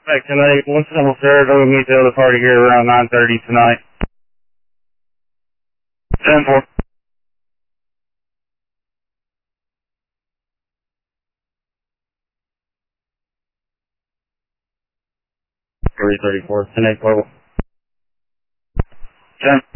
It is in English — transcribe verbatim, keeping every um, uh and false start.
Back tonight, one seven Saratoga, meet the other party here around nine thirty tonight. ten four. three thirty-four, ten eight global. ten.